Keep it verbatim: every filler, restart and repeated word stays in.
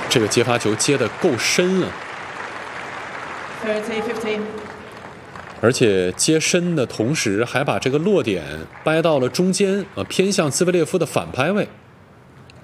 这个接发球接得够深啊，而且接深的同时还把这个落点掰到了中间啊，偏向兹维列夫的反拍位。